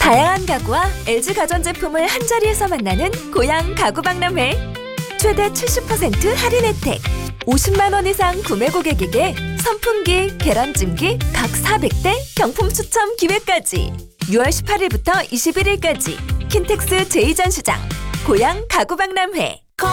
다양한 가구와 LG 가전제품을 한자리에서 만나는 고양 가구박람회. 최대 70% 할인 혜택. 50만 원 이상 구매 고객에게 선풍기, 계란찜기 각 400대 경품 추첨 기회까지. 6월 18일부터 21일까지 킨텍스 제2전시장 고양 가구박람회.